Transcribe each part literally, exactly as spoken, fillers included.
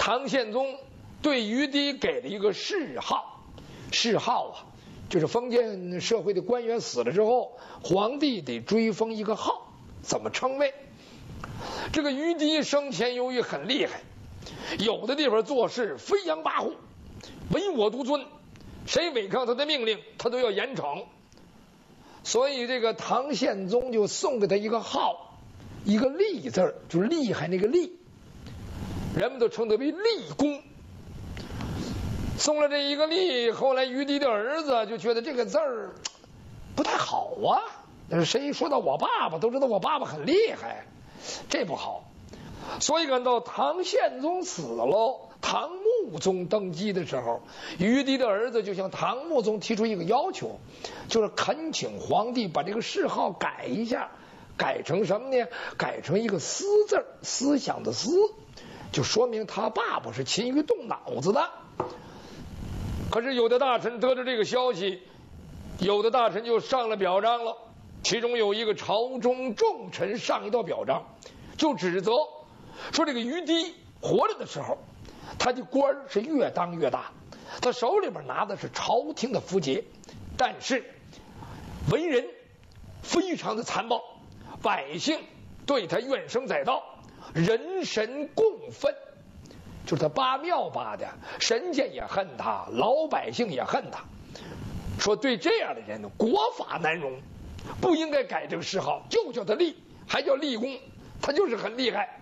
唐宪宗对于氐给了一个谥号，谥号啊，就是封建社会的官员死了之后，皇帝得追封一个号，怎么称谓？这个于氐生前由于很厉害，有的地方做事飞扬跋扈，唯我独尊，谁违抗他的命令，他都要严惩。所以这个唐宪宗就送给他一个号，一个厉字，就是厉害那个厉，人们都称他为厉公。送了这一个厉，后来于氐的儿子就觉得这个字儿不太好啊。但是谁说到我爸爸，都知道我爸爸很厉害，这不好。所以赶到唐宪宗死了，唐穆宗登基的时候，于氐的儿子就向唐穆宗提出一个要求，就是恳请皇帝把这个谥号改一下，改成什么呢？改成一个思字，思想的思，就说明他爸爸是勤于动脑子的。可是有的大臣得知这个消息，有的大臣就上了表彰了，其中有一个朝中重臣上一道表彰，就指责说这个于氐活着的时候，他的官是越当越大，他手里边拿的是朝廷的符节，但是为人非常的残暴，百姓对他怨声载道，人神共愤，就是他扒庙扒的，神仙也恨他，老百姓也恨他，说对这样的人国法难容，不应该改这个谥号，就叫他厉，还叫厉公，他就是很厉害。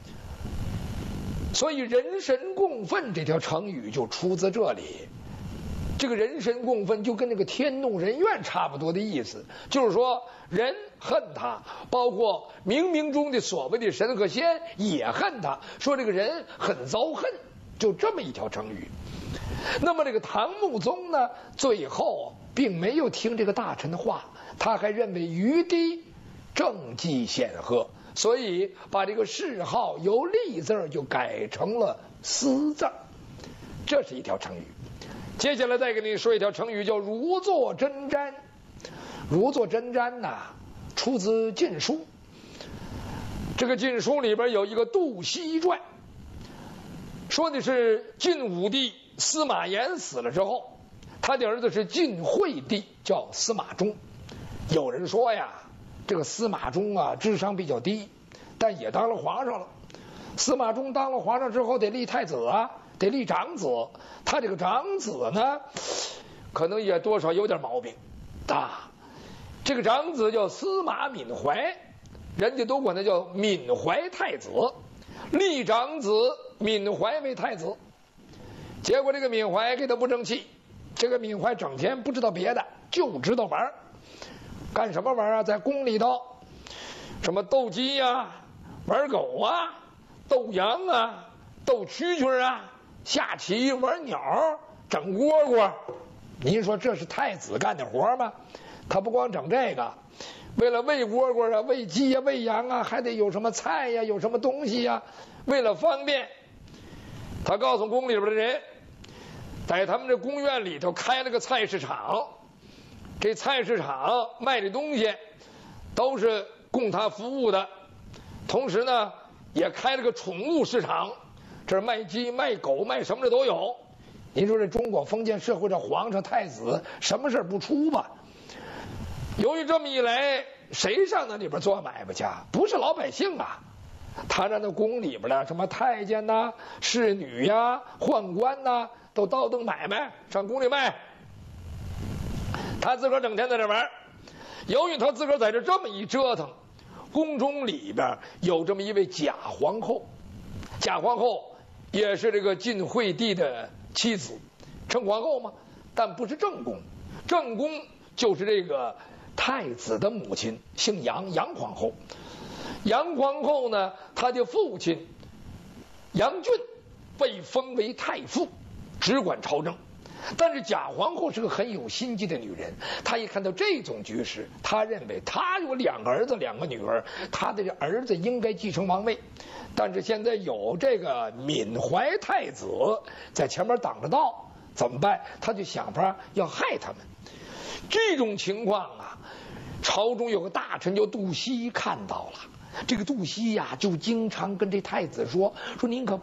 所以人神共愤这条成语就出自这里。这个人神共愤就跟那个天怒人怨差不多的意思，就是说人恨他，包括冥冥中的所谓的神和仙也恨他，说这个人很遭恨，就这么一条成语。那么这个唐穆宗呢，最后并没有听这个大臣的话，他还认为于氐政绩显赫，所以把这个谥号由厉字就改成了思字，这是一条成语。接下来再给你说一条成语，叫如坐针毡。如坐针毡呐、啊，出自《晋书》。这个《晋书》里边有一个杜熙传，说的是晋武帝司马炎死了之后，他的儿子是晋惠帝，叫司马衷。有人说呀，这个司马衷啊智商比较低，但也当了皇上了。司马衷当了皇上之后得立太子啊，得立长子，他这个长子呢可能也多少有点毛病啊。这个长子叫司马敏怀，人家都管他叫敏怀太子，立长子敏怀为太子。结果这个敏怀给他不争气，这个敏怀整天不知道别的，就知道玩。干什么玩啊？在宫里头什么斗鸡呀、啊、玩狗啊、斗羊啊、斗蛐蛐啊、下棋、玩鸟、整蝈蝈。您说这是太子干的活吗？他不光整这个，为了喂蝈蝈啊、喂鸡呀、喂羊啊，还得有什么菜呀、有什么东西呀。为了方便，他告诉宫里边的人，在他们这宫院里头开了个菜市场，这菜市场卖的东西都是供他服务的，同时呢也开了个宠物市场，这卖鸡卖狗卖什么的都有。您说这中国封建社会这皇上太子什么事不出吧？由于这么一来，谁上那里边做买卖去？不是老百姓啊，他让那宫里边的什么太监呐、啊、侍女呀、啊、宦官呐、啊，都倒腾买卖上宫里卖，他自个儿整天在这玩。由于他自个儿在这这么一折腾，宫中里边有这么一位贾皇后，贾皇后也是这个晋惠帝的妻子，称皇后嘛，但不是正宫，正宫就是这个太子的母亲，姓杨，杨皇后。杨皇后呢，她的父亲杨俊被封为太傅，只管朝政。但是贾皇后是个很有心机的女人，她一看到这种局势，她认为她有两个儿子两个女儿，她的儿子应该继承王位，但是现在有这个敏怀太子在前面挡着道，怎么办？她就想法要害他们。这种情况啊，朝中有个大臣叫杜熙看到了，这个杜熙呀、啊、就经常跟这太子说说您可